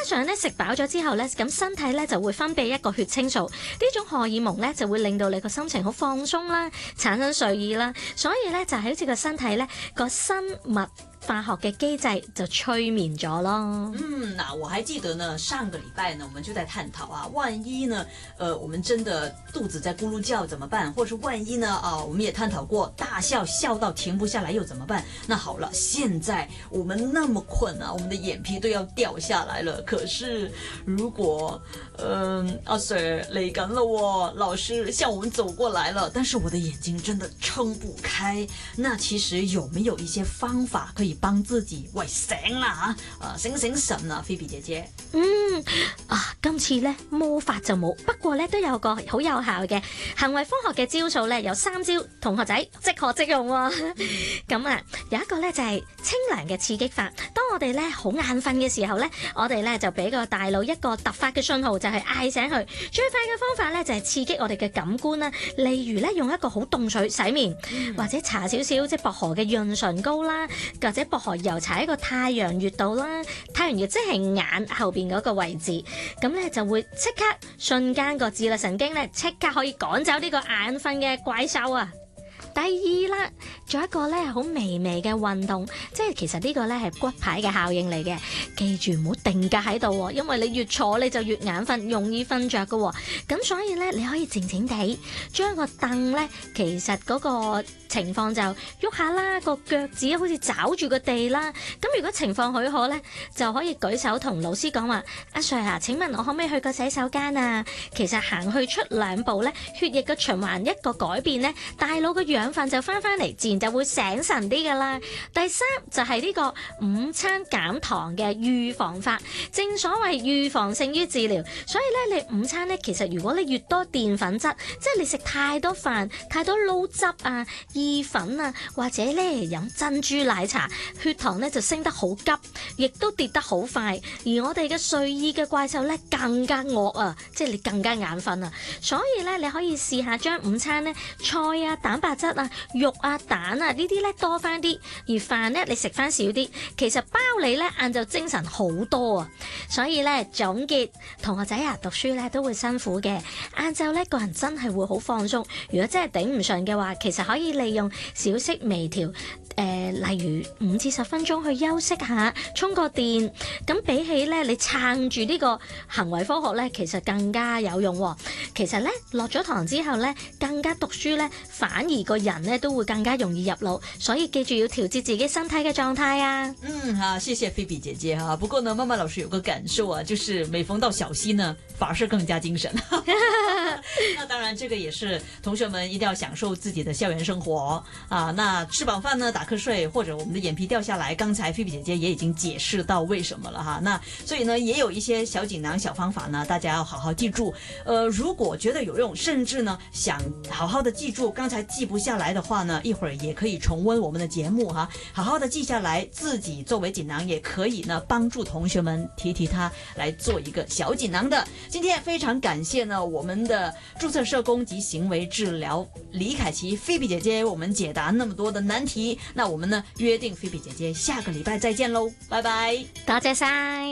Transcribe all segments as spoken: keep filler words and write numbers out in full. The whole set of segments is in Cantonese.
上咧食飽咗之後咧，咁身體咧就會分泌一個血清素，呢種荷爾蒙咧就會令到你個心情好放鬆啦，產生睡意啦，所以咧就係好似個身體咧個生物化學嘅機制就催眠咗咯。 嗯，那我還記得呢，上個禮拜呢，我們就在探討啊，萬一呢，呃，我們真的肚子在咕嚕叫怎麼辦？或者是萬一呢，啊，我們也探討過大笑笑到停不下來又怎麼辦？那好了，現在我們那麼困啊，我們的眼皮都要掉下來了。可是如果，嗯、呃，阿 Sir 嚟緊了喎，老師向我們走過來了，但是我的眼睛真的撐不開。那其實有沒有一些方法可以幫自己喂醒啦吓，啊醒醒神啊，菲比姐姐。 嗯啊，今次咧魔法就冇，不過咧都有個好有效嘅行為科學嘅招數咧，有三招，同學仔即學即用喎、哦。咁啊，有一個咧就係、是、清涼嘅刺激法。當我哋咧好眼瞓嘅時候咧，我哋咧就俾個大腦一個突發嘅信號，就係、是、嗌醒佢。最快嘅方法咧就係、是、刺激我哋嘅感官啦，例如咧用一個好凍水洗面，嗯、或者搽少少即係薄荷嘅潤唇膏啦，或者薄荷油搽喺個太陽穴度啦。太陽穴即係眼後邊嗰個位置，咁咧就會即刻瞬間個自律神經咧即刻可以趕走呢個眼瞓嘅怪獸啊！第二啦，做一個咧好微微嘅運動，即係其實呢個咧係骨牌嘅效應嚟嘅。記住唔好定格喺度，因為你越坐你就越眼瞓，容易瞓着㗎。咁所以咧你可以靜靜地將個凳咧，其實嗰個情況就喐下啦，個腳趾好似抓住個地啦。咁如果情況許可咧，就可以舉手同老師講話：阿 Sir 啊，請問我可唔可以去個洗手間啊？其實行去出兩步咧，血液嘅循環一個改變咧，大腦嘅養分就翻翻嚟，自然就會醒神啲噶啦。第三就係、是、呢個午餐減糖嘅預防法，正所謂預防勝於治療。所以咧，你午餐咧，其實如果你越多澱粉質，即係你食太多飯、太多撈汁啊、意粉啊，或者咧飲珍珠奶茶，血糖咧就升得好急，亦都跌得好快。而我哋嘅睡意嘅怪獸咧更加惡啊，即係你更加眼瞓啊。所以咧，你可以試下將午餐咧菜啊、蛋白質啊、肉啊、蛋啊呢啲咧多翻啲，而飯咧你食翻少啲，其實包你咧晏晝精神好多啊！所以咧總結，同學仔啊讀書咧都會辛苦嘅，晏晝咧個人真係會好放鬆。如果真係頂唔順嘅話，其實可以利用小息微調。誒、呃，例如五至十分鐘去休息下，充個電。咁比起咧，你撐住呢個行為科學咧，其實更加有用喎。其實咧，落咗堂之後咧，更加讀書咧，反而個人咧都會更加容易入腦。所以記住要調節自己身體嘅狀態啊。 嗯，好，謝謝菲比姐姐哈。不過呢，媽媽老師有個感受啊，就是每逢到小息呢，反而是更加精神。那當然，這個也是同學們一定要享受自己的校園生活啊。那吃飽飯呢，打瞌睡或者我們的眼皮掉下來，剛才菲比姐姐也已經解釋到為什麼了哈。那所以呢，也有一些小錦囊、小方法呢，大家要好好記住。呃，如果覺得有用，甚至呢想好好的記住，剛才記不下來的話呢，一會兒也可以重溫我們的節目哈，好好的記下來，自己作為錦囊，也可以呢幫助同學們提提他來做一個小錦囊的。今天非常感謝呢我們的註冊社工及行為治療李凱琪菲比姐姐，我們解答那麼多的難題。那我們呢約定菲比姐姐下個禮拜再見嘍，拜拜， 多謝晒。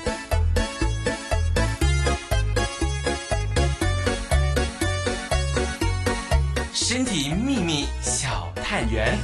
身體秘密小探員。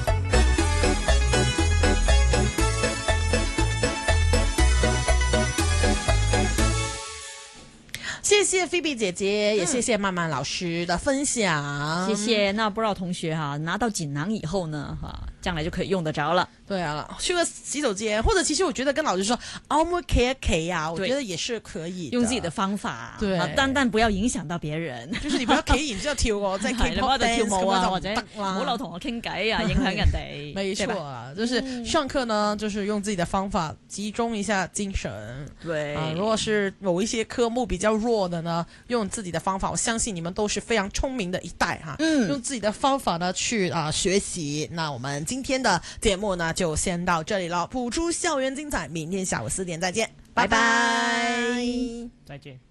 謝謝菲比姐姐，也謝謝曼曼老師的分享。 謝謝。那不知道同學哈，拿到錦囊以後呢，哈，將來就可以用得着了。 對啊，去個洗手間，或者其實我覺得跟老師說，我們企一企啊，我覺得也是可以用自己的方法， 對， 啊，但但不要影響到別人。 就是你不要企然之後跳我，即係 K-pop dance 跳舞啊，或者唔好留同學傾偈啊，影響人哋。 沒錯啊，就是上課呢，就是用自己的方法集中一下精神。 對啊，如果是某一些科目比較弱的呢，用自己的方法，我相信你們都是非常聰明的一代哈。嗯，用自己的方法呢去啊學習。那我們今天的節目呢就先到這裏了，捕捉校園精彩，明天下午四點再見，拜拜， 再見。